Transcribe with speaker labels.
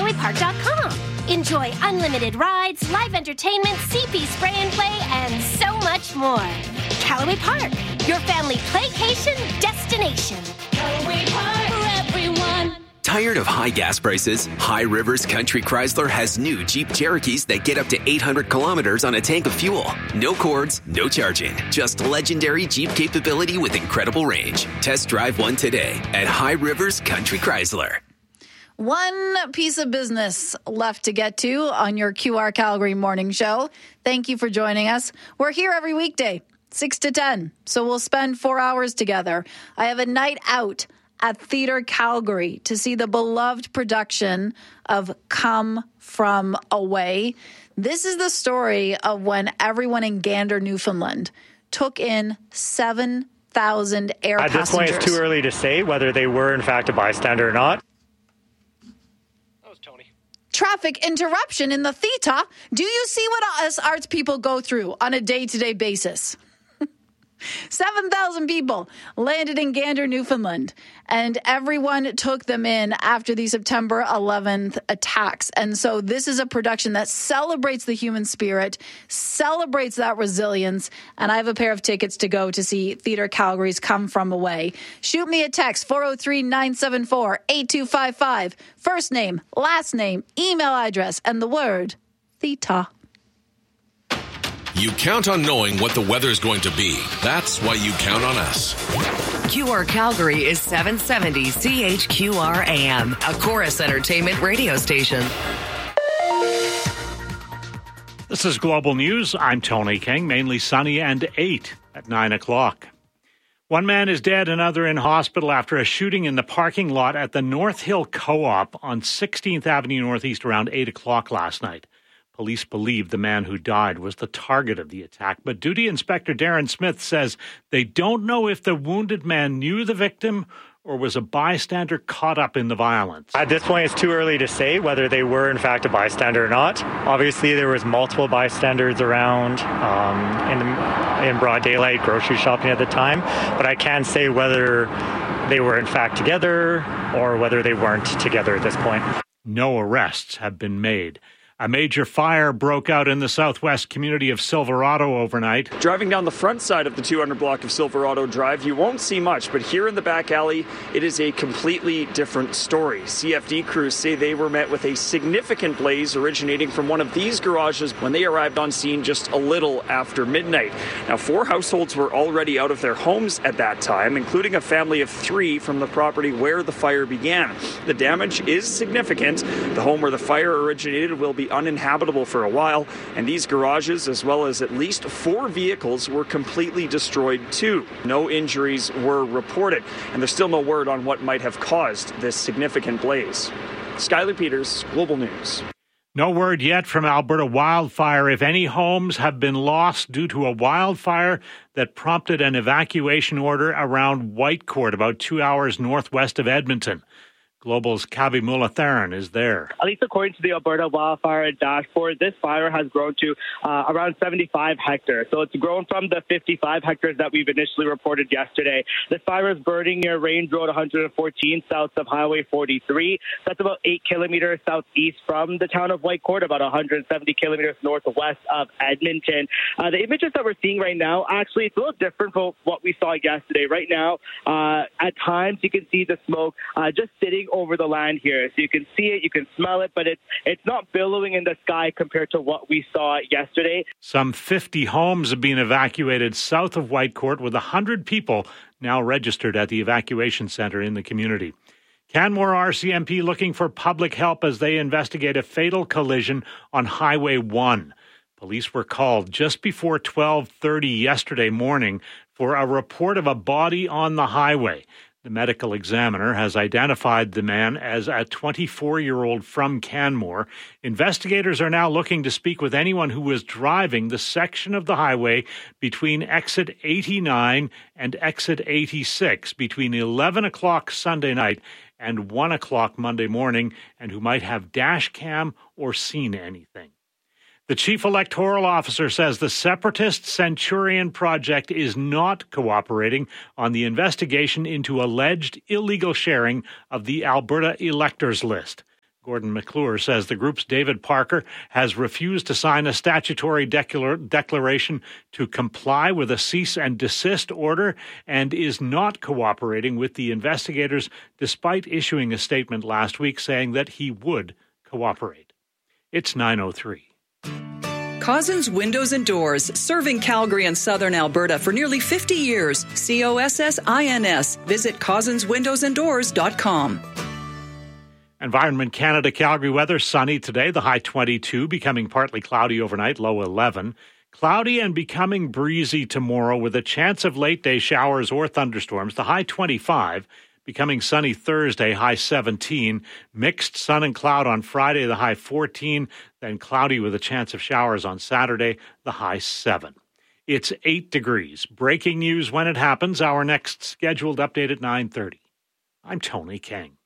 Speaker 1: CallawayPark.com. Enjoy unlimited rides, live entertainment, CP spray and play, and so much more. Callaway Park, your family playcation destination. Callaway Park for everyone.
Speaker 2: Tired of high gas prices? High Rivers Country Chrysler has new Jeep Cherokees that get up to 800 kilometers on a tank of fuel. No cords, no charging. Just legendary Jeep capability with incredible range. Test drive one today at High Rivers Country Chrysler.
Speaker 3: One piece of business left to get to on your QR Calgary morning show. Thank you for joining us. We're here every weekday, 6 to 10. So we'll spend 4 hours together. I have a night out at Theatre Calgary to see the beloved production of Come From Away. This is the story of when everyone in Gander, Newfoundland took in 7,000 air passengers.
Speaker 4: At this point, it's too early to say whether they were in fact a bystander or not.
Speaker 5: That was Tony.
Speaker 3: Traffic interruption in the theatre. Do you see what us arts people go through on a day-to-day basis? 7,000 people landed in Gander, Newfoundland, and everyone took them in after the September 11th attacks. And so this is a production that celebrates the human spirit, celebrates that resilience, and I have a pair of tickets to go to see Theatre Calgary's Come From Away. Shoot me a text, 403-974-8255. First name, last name, email address, and the word theatre.
Speaker 6: You count on knowing what the weather is going to be. That's why you count on us.
Speaker 7: QR Calgary is 770 CHQR AM, a Chorus Entertainment radio station.
Speaker 8: This is Global News. I'm Tony King. Mainly sunny and 8 at 9 o'clock. One man is dead, another in hospital after a shooting in the parking lot at the North Hill Co-op on 16th Avenue Northeast around 8 o'clock last night. Police believe the man who died was the target of the attack, but Duty Inspector Darren Smith says they don't know if the wounded man knew the victim or was a bystander caught up in the violence.
Speaker 4: At this point, it's too early to say whether they were in fact a bystander or not. Obviously, there was multiple bystanders around in broad daylight, grocery shopping at the time, but I can't say whether they were in fact together or whether they weren't together at this point.
Speaker 8: No arrests have been made. A major fire broke out in the southwest community of Silverado overnight.
Speaker 9: Driving down the front side of the 200 block of Silverado Drive, you won't see much, but here in the back alley, it is a completely different story. CFD crews say they were met with a significant blaze originating from one of these garages when they arrived on scene just a little after midnight. Now, 4 households were already out of their homes at that time, including a family of 3 from the property where the fire began. The damage is significant. The home where the fire originated will be uninhabitable for a while, and these garages, as well as at least 4 vehicles, were completely destroyed too. No injuries were reported, and there's still no word on what might have caused this significant blaze. Skylar Peters, Global News.
Speaker 8: No word yet from Alberta Wildfire if any homes have been lost due to a wildfire that prompted an evacuation order around Whitecourt, about 2 hours northwest of Edmonton. Global's Kavi Mulatharan is there.
Speaker 10: At least according to the Alberta Wildfire Dashboard, this fire has grown to around 75 hectares. So it's grown from the 55 hectares that we've initially reported yesterday. This fire is burning near Range Road 114 south of Highway 43. That's about 8 kilometers southeast from the town of Whitecourt, about 170 kilometers northwest of Edmonton. The images that we're seeing right now, actually, it's a little different from what we saw yesterday. Right now, at times, you can see the smoke just sitting over the land here. So you can see it, you can smell it, but it's not billowing in the sky compared to what we saw yesterday.
Speaker 8: Some 50 homes have been evacuated south of Whitecourt, with 100 people now registered at the evacuation center in the community. Canmore RCMP looking for public help as they investigate a fatal collision on Highway 1. Police were called just before 12:30 yesterday morning for a report of a body on the highway. The medical examiner has identified the man as a 24-year-old from Canmore. Investigators are now looking to speak with anyone who was driving the section of the highway between exit 89 and exit 86 between 11 o'clock Sunday night and 1 o'clock Monday morning, and who might have dash cam or seen anything. The chief electoral officer says the separatist Centurion Project is not cooperating on the investigation into alleged illegal sharing of the Alberta electors list. Gordon McClure says the group's David Parker has refused to sign a statutory declaration to comply with a cease and desist order and is not cooperating with the investigators despite issuing a statement last week saying that he would cooperate. It's 9:03.
Speaker 11: Cozzens Windows and Doors, serving Calgary and southern Alberta for nearly 50 years. COSSINS. Visit CozzensWindowsandDoors.com.
Speaker 8: Environment Canada Calgary weather, sunny today, the high 22, becoming partly cloudy overnight, low 11. Cloudy and becoming breezy tomorrow with a chance of late-day showers or thunderstorms, the high 25. Becoming sunny Thursday, high 17. Mixed sun and cloud on Friday, the high 14. Then cloudy with a chance of showers on Saturday, the high 7. It's 8 degrees. Breaking news when it happens. Our next scheduled update at 9:30. I'm Tony King.